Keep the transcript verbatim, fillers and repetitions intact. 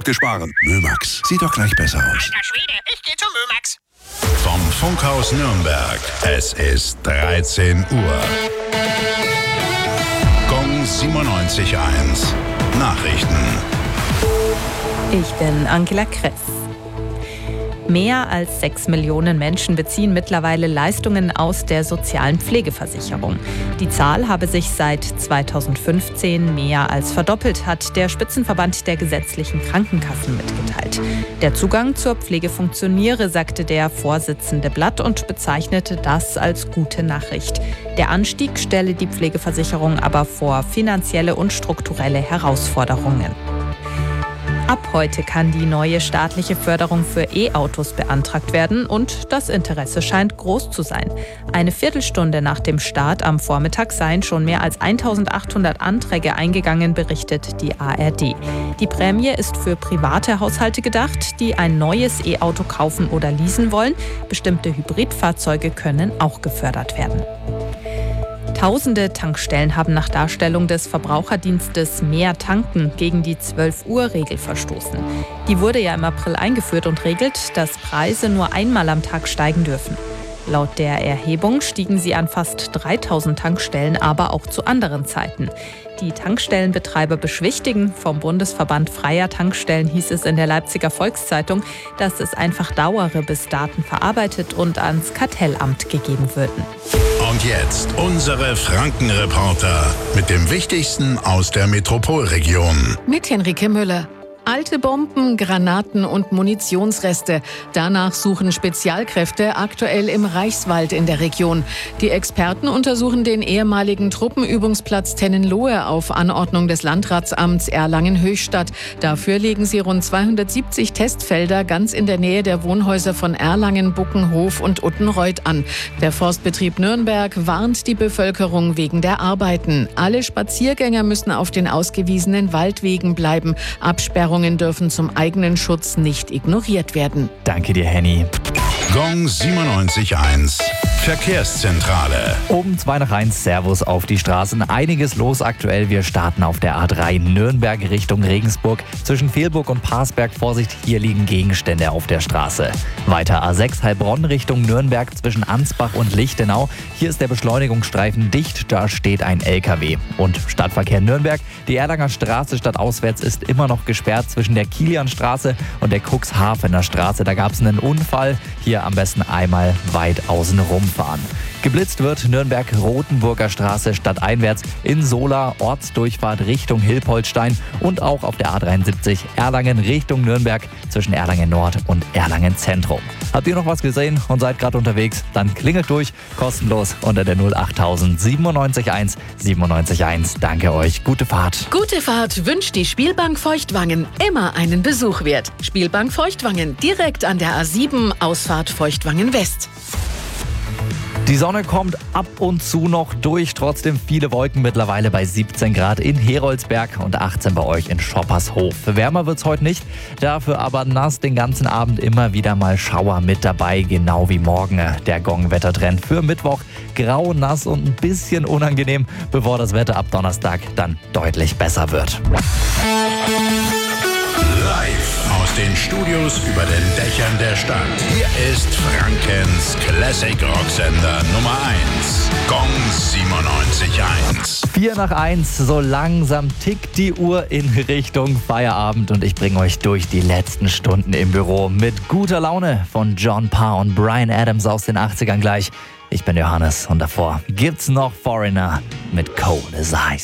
Sparen. Mömax. Sieht doch gleich besser aus. Alter Schwede, ich geh zu Mömax. Vom Funkhaus Nürnberg. Es ist dreizehn Uhr. Gong siebenundneunzig Komma eins. Nachrichten. Ich bin Angela Kress. Mehr als sechs Millionen Menschen beziehen mittlerweile Leistungen aus der sozialen Pflegeversicherung. Die Zahl habe sich seit zweitausendfünfzehn mehr als verdoppelt, hat der Spitzenverband der gesetzlichen Krankenkassen mitgeteilt. Der Zugang zur Pflege funktioniere, sagte der Vorsitzende Blatt und bezeichnete das als gute Nachricht. Der Anstieg stelle die Pflegeversicherung aber vor finanzielle und strukturelle Herausforderungen. Ab heute kann die neue staatliche Förderung für E-Autos beantragt werden und das Interesse scheint groß zu sein. Eine Viertelstunde nach dem Start am Vormittag seien schon mehr als eintausendachthundert Anträge eingegangen, berichtet die A R D. Die Prämie ist für private Haushalte gedacht, die ein neues E-Auto kaufen oder leasen wollen. Bestimmte Hybridfahrzeuge können auch gefördert werden. Tausende Tankstellen haben nach Darstellung des Verbraucherdienstes Mehr tanken gegen die zwölf-Uhr-Regel verstoßen. Die wurde ja im April eingeführt und regelt, dass Preise nur einmal am Tag steigen dürfen. Laut der Erhebung stiegen sie an fast dreitausend Tankstellen, aber auch zu anderen Zeiten. Die Tankstellenbetreiber beschwichtigen. Vom Bundesverband Freier Tankstellen hieß es in der Leipziger Volkszeitung, dass es einfach dauere, bis Daten verarbeitet und ans Kartellamt gegeben würden. Und jetzt unsere Frankenreporter mit dem Wichtigsten aus der Metropolregion. Mit Henrike Müller. Alte Bomben, Granaten und Munitionsreste. Danach suchen Spezialkräfte aktuell im Reichswald in der Region. Die Experten untersuchen den ehemaligen Truppenübungsplatz Tennenlohe auf Anordnung des Landratsamts Erlangen-Höchstadt. Dafür legen sie rund zweihundertsiebzig Testfelder ganz in der Nähe der Wohnhäuser von Erlangen, Buckenhof und Uttenreuth an. Der Forstbetrieb Nürnberg warnt die Bevölkerung wegen der Arbeiten. Alle Spaziergänger müssen auf den ausgewiesenen Waldwegen bleiben. Absperrungen dürfen zum eigenen Schutz nicht ignoriert werden. Danke dir, Henny. Gong siebenundneunzig Komma eins. Verkehrszentrale. Um zwei nach eins, Servus auf die Straßen. Einiges los aktuell. Wir starten auf der A drei Nürnberg Richtung Regensburg. Zwischen Fehlburg und Parsberg, Vorsicht, hier liegen Gegenstände auf der Straße. Weiter A sechs Heilbronn Richtung Nürnberg zwischen Ansbach und Lichtenau. Hier ist der Beschleunigungsstreifen dicht, da steht ein L K W. Und Stadtverkehr Nürnberg. Die Erlanger Straße stadtauswärts ist immer noch gesperrt zwischen der Kilianstraße und der Cuxhavener Straße. Da gab es einen Unfall. Hier am besten einmal weit außen rumfahren. Geblitzt wird Nürnberg-Rotenburger Straße stadteinwärts in Sola, Ortsdurchfahrt Richtung Hilpoltstein und auch auf der A dreiundsiebzig Erlangen Richtung Nürnberg zwischen Erlangen Nord und Erlangen Zentrum. Habt ihr noch was gesehen und seid gerade unterwegs? Dann klingelt durch, kostenlos unter der null achttausend siebenundneunzig eins siebenundneunzig eins. Danke euch, gute Fahrt. Gute Fahrt wünscht die Spielbank Feuchtwangen. Immer einen Besuch wert. Spielbank Feuchtwangen, direkt an der A sieben, Ausfahrt Feuchtwangen West. Die Sonne kommt ab und zu noch durch, trotzdem viele Wolken, mittlerweile bei siebzehn Grad in Heroldsberg und achtzehn bei euch in Schoppershof. Wärmer wird's heute nicht, dafür aber nass den ganzen Abend, immer wieder mal Schauer mit dabei, genau wie morgen. Der Gong-Wettertrend für Mittwoch, grau, nass und ein bisschen unangenehm, bevor das Wetter ab Donnerstag dann deutlich besser wird. Live aus den Studios über den Dächern der Stadt. Hier ist Frankens Classic Rocksender Nummer eins. Gong siebenundneunzig Komma eins. vier nach eins, so langsam tickt die Uhr in Richtung Feierabend und ich bringe euch durch die letzten Stunden im Büro mit guter Laune von John Parr und Bryan Adams aus den achtzigern gleich. Ich bin Johannes und davor gibt's noch Foreigner mit Cold as Ice.